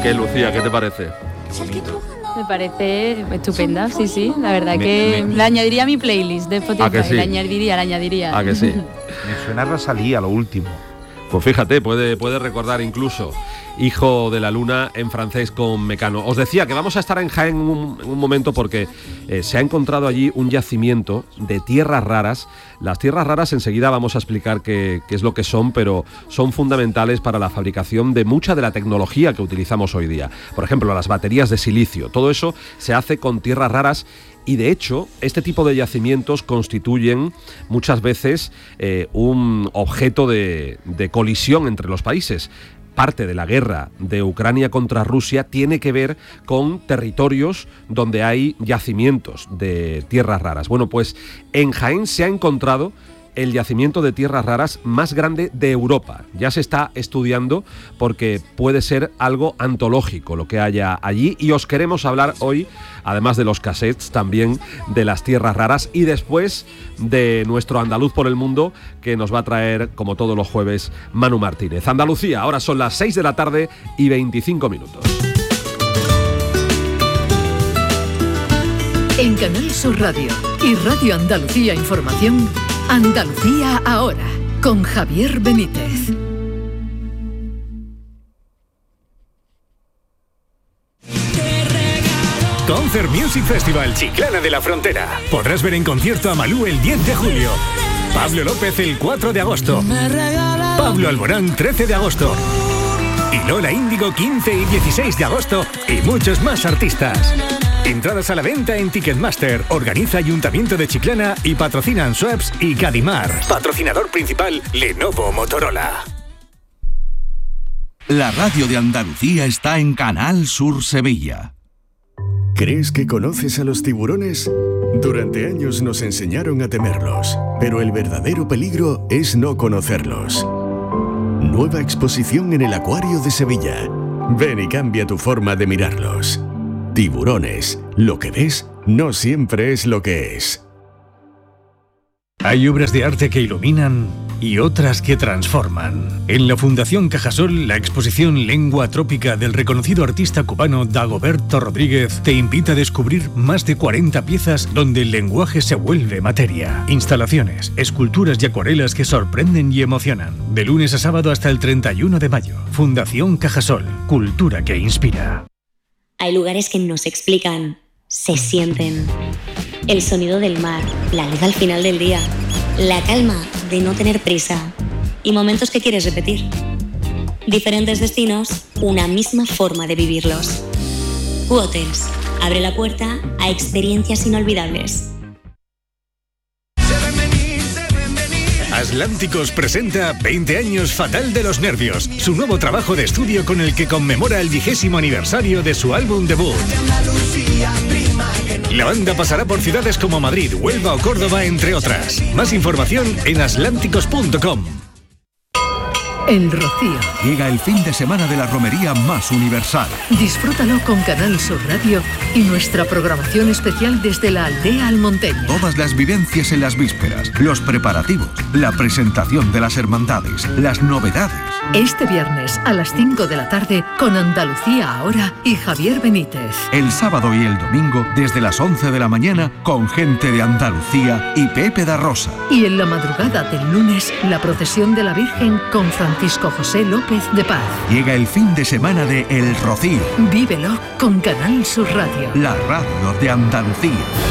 ¿Qué, Lucía, qué te parece? Me parece estupenda, sí, la verdad que la añadiría a mi playlist de Spotify. ¿A que sí? La añadiría. ¿A que sí? Me suena a Rosalía, lo último. Pues fíjate, puede recordar incluso Hijo de la Luna en francés con Mecano. Os decía que vamos a estar en Jaén un momento porque se ha encontrado allí un yacimiento de tierras raras. Las tierras raras enseguida vamos a explicar qué es lo que son, pero son fundamentales para la fabricación de mucha de la tecnología que utilizamos hoy día. Por ejemplo, las baterías de silicio. Todo eso se hace con tierras raras. Y de hecho, este tipo de yacimientos constituyen muchas veces un objeto de colisión entre los países. Parte de la guerra de Ucrania contra Rusia tiene que ver con territorios donde hay yacimientos de tierras raras. Bueno, pues en Jaén se ha encontrado el yacimiento de tierras raras más grande de Europa. Ya se está estudiando porque puede ser algo antológico lo que haya allí, y os queremos hablar hoy, además de los cassettes, también de las tierras raras, y después de nuestro andaluz por el mundo que nos va a traer, como todos los jueves, Manu Martínez. Andalucía, ahora son las 6 de la tarde y 25 minutos. En Canal Sur Radio y Radio Andalucía Información, Andalucía ahora, con Javier Benítez. Concert Music Festival Chiclana de la Frontera. Podrás ver en concierto a Malú el 10 de julio, Pablo López el 4 de agosto, Pablo Alborán 13 de agosto y Lola Índigo 15 y 16 de agosto, y muchos más artistas. Entradas a la venta en Ticketmaster. Organiza Ayuntamiento de Chiclana y patrocinan Schweppes y Cadimar. Patrocinador principal Lenovo Motorola. La radio de Andalucía está en Canal Sur Sevilla. ¿Crees que conoces a los tiburones? Durante años nos enseñaron a temerlos, pero el verdadero peligro es no conocerlos. Nueva exposición en el Acuario de Sevilla. Ven y cambia tu forma de mirarlos. Tiburones. Lo que ves no siempre es lo que es. Hay obras de arte que iluminan y otras que transforman. En la Fundación Cajasol, la exposición Lengua Trópica del reconocido artista cubano Dagoberto Rodríguez te invita a descubrir más de 40 piezas donde el lenguaje se vuelve materia. Instalaciones, esculturas y acuarelas que sorprenden y emocionan. De lunes a sábado hasta el 31 de mayo. Fundación Cajasol. Cultura que inspira. Hay lugares que no se explican, se sienten. El sonido del mar, la luz al final del día, la calma de no tener prisa y momentos que quieres repetir. Diferentes destinos, una misma forma de vivirlos. Q-Hotels abre la puerta a experiencias inolvidables. Atlánticos presenta 20 años Fatal de los Nervios, su nuevo trabajo de estudio con el que conmemora el 20º aniversario de su álbum debut. La banda pasará por ciudades como Madrid, Huelva o Córdoba, entre otras. Más información en atlánticos.com. El Rocío. Llega el fin de semana de la romería más universal. Disfrútalo con Canal Sur Radio y nuestra programación especial desde la aldea almonteña. Todas las vivencias en las vísperas, los preparativos, la presentación de las hermandades, las novedades. Este viernes a las 5 de la tarde con Andalucía Ahora y Javier Benítez. El sábado y el domingo desde las 11 de la mañana con gente de Andalucía y Pepe da Rosa. Y en la madrugada del lunes, la procesión de la Virgen con Francisco José López de Paz. Llega el fin de semana de El Rocío. Vívelo con Canal Sur Radio. La radio de Andalucía.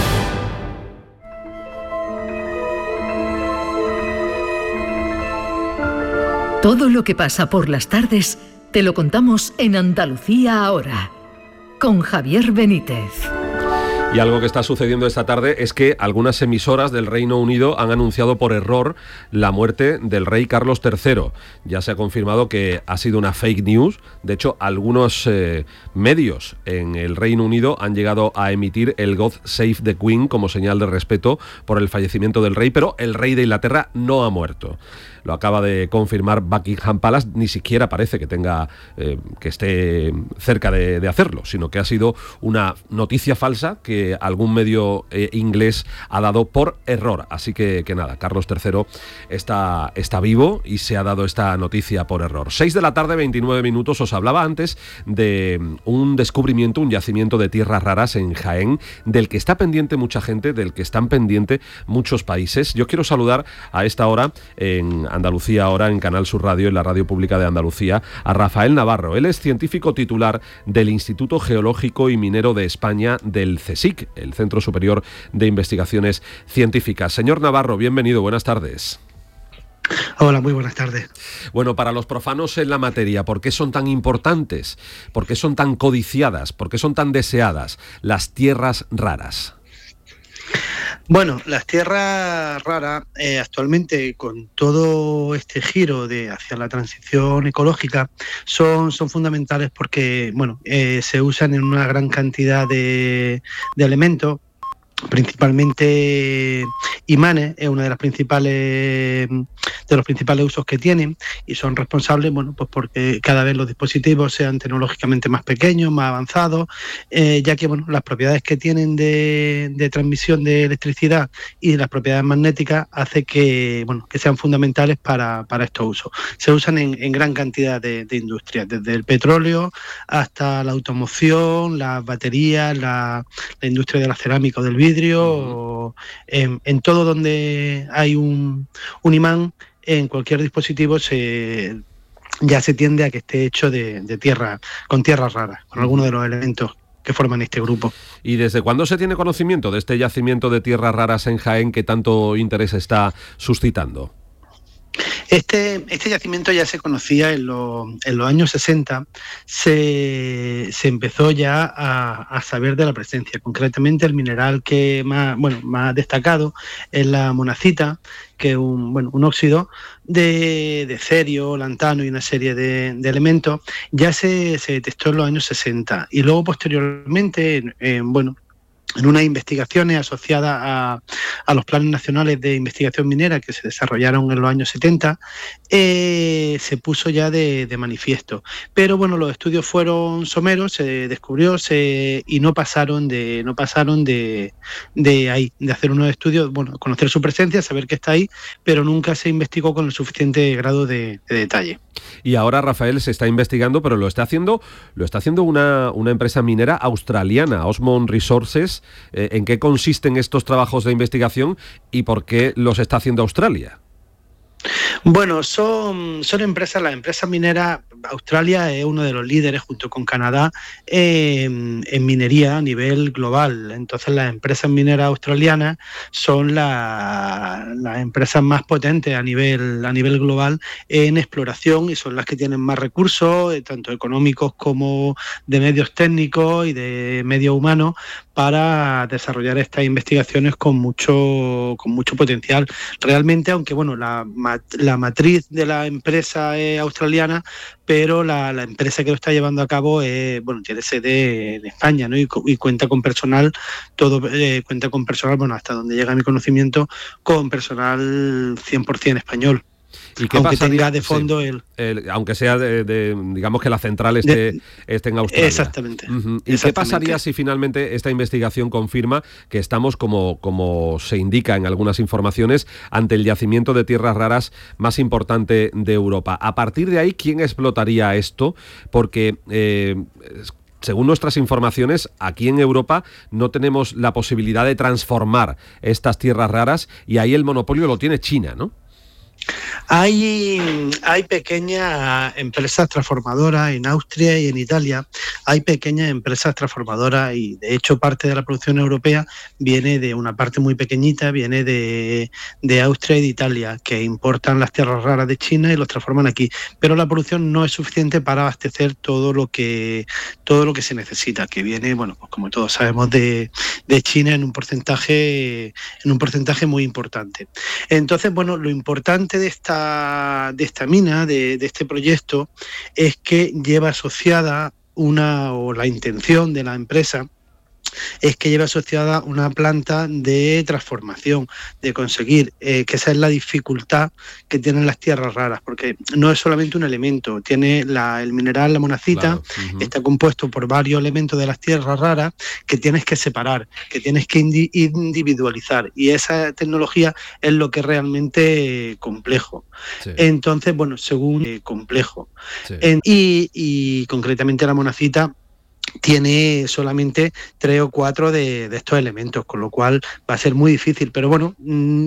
Todo lo que pasa por las tardes te lo contamos en Andalucía Ahora, con Javier Benítez. Y algo que está sucediendo esta tarde es que algunas emisoras del Reino Unido han anunciado por error la muerte del rey Carlos III. Ya se ha confirmado que ha sido una fake news. De hecho, algunos medios en el Reino Unido han llegado a emitir el God Save the Queen como señal de respeto por el fallecimiento del rey, pero el rey de Inglaterra no ha muerto. Lo acaba de confirmar Buckingham Palace, ni siquiera parece que tenga que esté cerca de hacerlo, sino que ha sido una noticia falsa que que algún medio inglés ha dado por error. Así que nada, Carlos III está vivo y se ha dado esta noticia por error. 6:29 p.m. Os hablaba antes de un descubrimiento, un yacimiento de tierras raras en Jaén, del que está pendiente mucha gente, del que están pendientes muchos países. Yo quiero saludar a esta hora en Andalucía Ahora, en Canal Sur Radio, en la Radio Pública de Andalucía, a Rafael Navarro. Él es científico titular del Instituto Geológico y Minero de España, del CSIC, el Centro Superior de Investigaciones Científicas. Señor Navarro, bienvenido, buenas tardes. Hola, muy buenas tardes. Bueno, para los profanos en la materia, ¿por qué son tan importantes? ¿Por qué son tan codiciadas? ¿Por qué son tan deseadas las tierras raras? Bueno, las tierras raras actualmente, con todo este giro hacia la transición ecológica, son fundamentales porque se usan en una gran cantidad de elementos, principalmente imanes, es uno de los principales usos que tienen, y son responsables pues porque cada vez los dispositivos sean tecnológicamente más pequeños, más avanzados, ya que las propiedades que tienen de transmisión de electricidad y las propiedades magnéticas hace que sean fundamentales para estos usos. Se usan en gran cantidad de industrias, desde el petróleo hasta la automoción, las baterías, la industria de la cerámica o del vidrio, o en todo donde hay un imán, en cualquier dispositivo ya se tiende a que esté hecho con tierras raras, con algunos de los elementos que forman este grupo. ¿Y desde cuándo se tiene conocimiento de este yacimiento de tierras raras en Jaén que tanto interés está suscitando? Este yacimiento ya se conocía en los años 60, se empezó ya a saber de la presencia. Concretamente, el mineral que más destacado es la monacita, que es un óxido de cerio, lantano y una serie de elementos. Ya se detectó en los años 60 y luego posteriormente, en unas investigaciones asociadas a los planes nacionales de investigación minera que se desarrollaron en los años 70, se puso ya de manifiesto. Pero los estudios fueron someros, se descubrió y no pasaron de ahí, de hacer unos estudios, conocer su presencia, saber que está ahí, pero nunca se investigó con el suficiente grado de detalle. Y ahora, Rafael, se está investigando, pero lo está haciendo una empresa minera australiana, Osmond Resources. ¿En qué consisten estos trabajos de investigación y por qué los está haciendo Australia? Son empresas, las empresas mineras. Australia es uno de los líderes, junto con Canadá, en minería a nivel global. Entonces, las empresas mineras australianas son las empresas más potentes a nivel global en exploración, y son las que tienen más recursos, tanto económicos como de medios técnicos y de medios humanos, para desarrollar estas investigaciones con mucho potencial. Realmente, aunque la matriz de la empresa es australiana, pero la empresa que lo está llevando a cabo tiene sede en España, ¿no? Y cuenta con personal, hasta donde llega mi conocimiento, con personal 100% español. ¿Y qué aunque pasaría, tenga de fondo aunque sea digamos que la central esté en Australia? Exactamente. Uh-huh. ¿Y qué pasaría si finalmente esta investigación confirma que estamos, como se indica en algunas informaciones, ante el yacimiento de tierras raras más importante de Europa? A partir de ahí, ¿quién explotaría esto? Porque según nuestras informaciones, aquí en Europa no tenemos la posibilidad de transformar estas tierras raras, y ahí el monopolio lo tiene China, ¿no? Hay pequeñas empresas transformadoras en Austria y en Italia. Hay pequeñas empresas transformadoras, y de hecho parte de la producción europea viene de una parte muy pequeñita, viene de Austria y de Italia, que importan las tierras raras de China y los transforman aquí. Pero la producción no es suficiente para abastecer todo lo que se necesita, que viene, pues como todos sabemos, de China en un porcentaje muy importante. Entonces, lo importante de esta mina, de este proyecto, es que lleva asociada la intención de la empresa es que lleva asociada una planta de transformación, de conseguir, que esa es la dificultad que tienen las tierras raras, porque no es solamente un elemento, tiene el mineral, la monacita, está compuesto por varios elementos de las tierras raras que tienes que separar, que tienes que individualizar, y esa tecnología es lo que es realmente complejo. Sí. Entonces, bueno, según complejo. Sí. Y concretamente la monacita tiene solamente 3 o 4 de estos elementos, con lo cual va a ser muy difícil, pero bueno,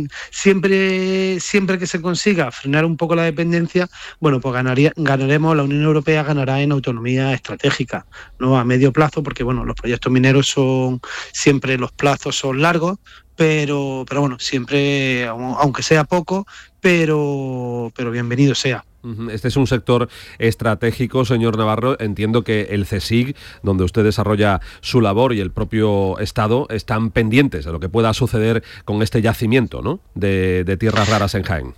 siempre que se consiga frenar un poco la dependencia, bueno, pues ganaremos, la Unión Europea ganará en autonomía estratégica, ¿no? A medio plazo, porque bueno, los proyectos mineros siempre los plazos son largos, pero bueno, siempre, aunque sea poco, pero bienvenido sea. Este es un sector estratégico, señor Navarro. Entiendo que el CSIC, donde usted desarrolla su labor, y el propio Estado están pendientes de lo que pueda suceder con este yacimiento, ¿no?, de tierras raras en Jaén.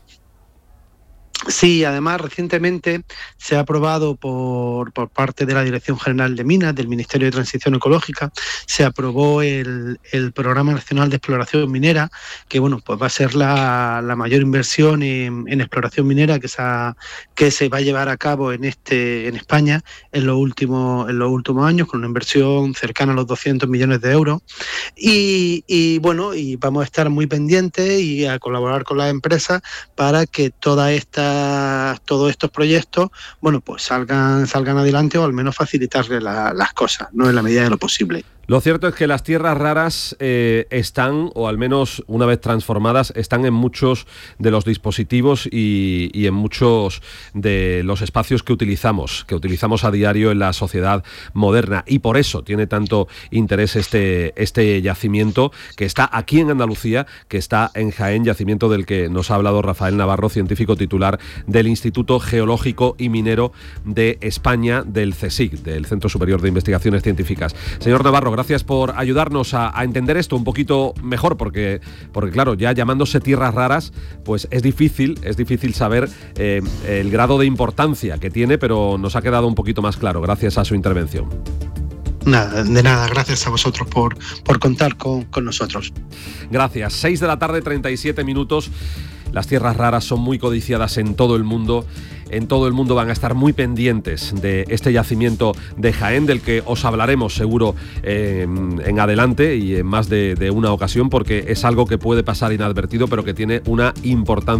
Sí, además recientemente se ha aprobado por parte de la Dirección General de Minas, del Ministerio de Transición Ecológica, se aprobó el Programa Nacional de Exploración Minera, que bueno, pues va a ser la mayor inversión en exploración minera que se va a llevar a cabo en España en los últimos años, con una inversión cercana a los 200 millones de euros. Y bueno, y vamos a estar muy pendientes y a colaborar con las empresas para que todos estos proyectos, bueno, pues salgan adelante, o al menos facilitarle las cosas, ¿no?, en la medida de lo posible. Lo cierto es que las tierras raras están, o al menos una vez transformadas, están en muchos de los dispositivos y en muchos de los espacios que utilizamos a diario en la sociedad moderna, y por eso tiene tanto interés este yacimiento que está aquí en Andalucía, que está en Jaén, yacimiento del que nos ha hablado Rafael Navarro, científico titular del Instituto Geológico y Minero de España, del CSIC, del Centro Superior de Investigaciones Científicas. Señor Navarro, gracias por ayudarnos a entender esto un poquito mejor, porque claro, ya llamándose tierras raras, pues es difícil saber el grado de importancia que tiene, pero nos ha quedado un poquito más claro gracias a su intervención. Nada, de nada, gracias a vosotros por contar con nosotros. Gracias. 6:37 p.m. Las tierras raras son muy codiciadas en todo el mundo. En todo el mundo van a estar muy pendientes de este yacimiento de Jaén, del que os hablaremos seguro en adelante y en más de una ocasión, porque es algo que puede pasar inadvertido, pero que tiene una importancia